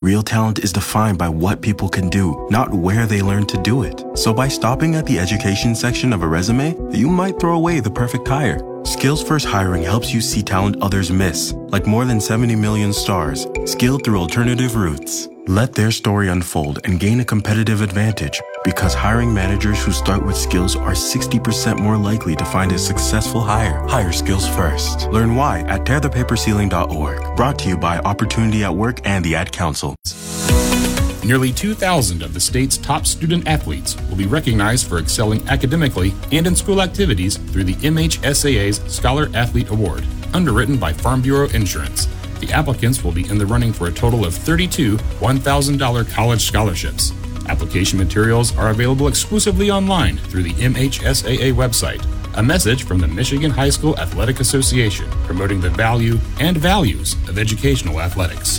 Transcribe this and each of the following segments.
Real talent is defined by what people can do, not where they learn to do it. So by stopping at the education section of a resume, you might throw away the perfect hire. Skills First Hiring helps you see talent others miss, like more than 70 million stars, skilled through alternative routes. Let their story unfold and gain a competitive advantage, because hiring managers who start with skills are 60% more likely to find a successful hire. Hire skills first. Learn why at tearthepaperceiling.org. Brought to you by Opportunity at Work and the Ad Council. Nearly 2,000 of the state's top student athletes will be recognized for excelling academically and in school activities through the MHSAA's Scholar Athlete Award, underwritten by Farm Bureau Insurance. The applicants will be in the running for a total of 32 $1,000 college scholarships. Application materials are available exclusively online through the MHSAA website. A message from the Michigan High School Athletic Association, promoting the value and values of educational athletics.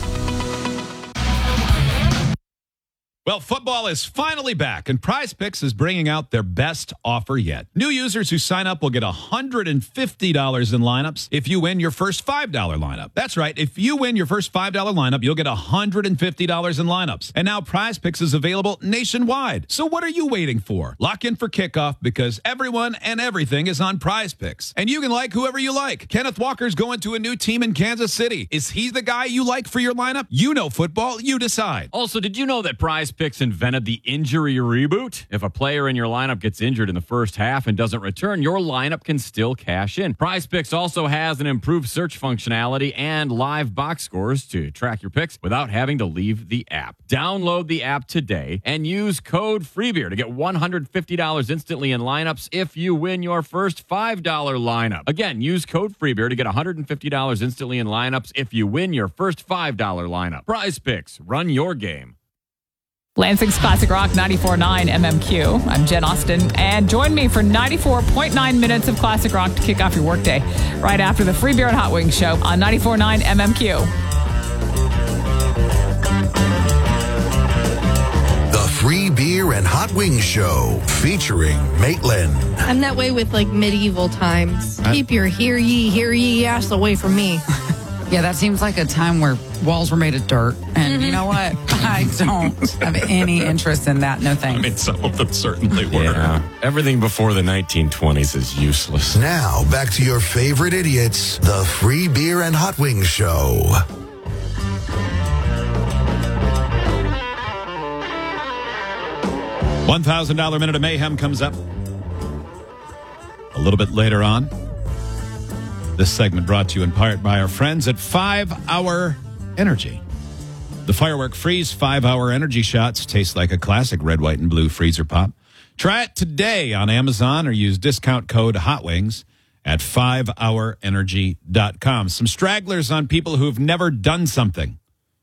Well, football is finally back, and Prize Picks is bringing out their best offer yet. New users who sign up will get $150 in lineups if you win your first $5 lineup. That's right. If you win your first $5 lineup, you'll get $150 in lineups. And now Prize Picks is available nationwide. So what are you waiting for? Lock in for kickoff, because everyone and everything is on Prize Picks. And you can like whoever you like. Kenneth Walker's going to a new team in Kansas City. Is he the guy you like for your lineup? You know football. You decide. Also, did you know that Prize Picks invented the injury reboot? If a player in your lineup gets injured in the first half and doesn't return, your lineup can still cash in. Prize Picks also has an improved search functionality and live box scores to track your picks without having to leave the app. Download the app today and use code FREEBEER to get $150 instantly in lineups if you win your first $5 lineup. Again, use code FREEBEER to get $150 instantly in lineups if you win your first $5 lineup. Prize Picks, run your game. Lansing's Classic Rock 94.9 MMQ. I'm Jen Austen, and join me for 94.9 minutes of Classic Rock to kick off your workday right after the Free Beer and Hot Wings show on 94.9 MMQ. The Free Beer and Hot Wings show featuring Maitland. I'm that way with like medieval times. Keep your hear ye ass away from me. Yeah, that seems like a time where walls were made of dirt. And you know what? I don't have any interest in that. No thanks. I mean, some of them certainly were. Yeah. Everything before the 1920s is useless. Now, back to your favorite idiots, the Free Beer and Hot Wings show. $1,000 Minute of Mayhem comes up a little bit later on. This segment brought to you in part by our friends at 5 Hour Energy. The Firework Freeze 5 Hour Energy Shots taste like a classic red, white, and blue freezer pop. Try it today on Amazon or use discount code HOTWINGS at 5hourenergy.com. Some stragglers on people who've never done something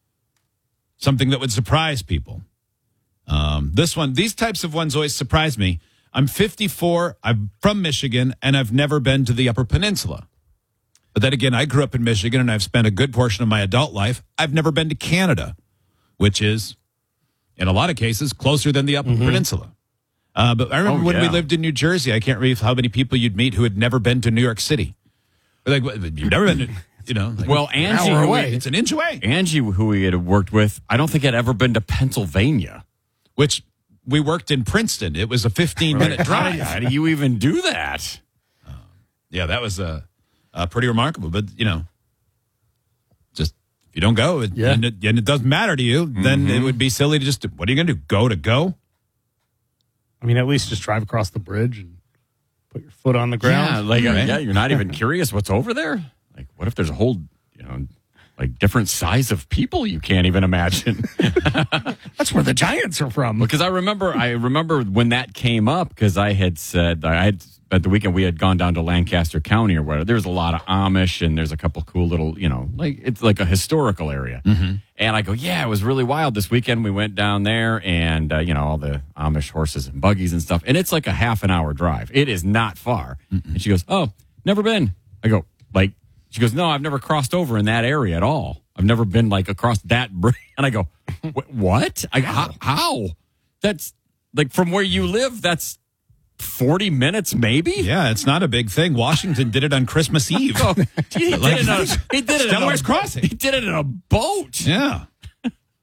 that would surprise people. These types of ones always surprise me. I'm 54, I'm from Michigan, and I've never been to the Upper Peninsula. But then again, I grew up in Michigan, and I've spent a good portion of my adult life. I've never been to Canada, which is, in a lot of cases, closer than the Upper Peninsula. But I remember when we lived in New Jersey, I can't believe how many people you'd meet who had never been to New York City. Like, you've never been to, Well, Angie, it's an inch away. Angie, who we had worked with, I don't think had ever been to Pennsylvania. Which we worked in Princeton. It was a 15-minute drive. How do you even do that? Yeah, that was pretty remarkable. But, just if you don't go and it doesn't matter to you, then it would be silly to just, what are you going to do, go? I mean, at least just drive across the bridge and put your foot on the ground. Yeah, you're not even curious what's over there? Like, what if there's a whole, different size of people you can't even imagine? That's where the Giants are from. Because I remember when that came up, because I had said, at the weekend we had gone down to Lancaster County or whatever. There's a lot of Amish and there's a couple cool little, it's like a historical area. Mm-hmm. And I go, yeah, it was really wild. This weekend we went down there and, all the Amish horses and buggies and stuff. And it's like a half an hour drive. It is not far. Mm-mm. And she goes, oh, never been. I go, she goes, no, I've never crossed over in that area at all. I've never been across that bridge. And I go, what? How? That's from where you live, that's 40 minutes maybe? Yeah, it's not a big thing. Washington did it on Christmas Eve. He did it in a Crossing. He did it in a boat. Yeah.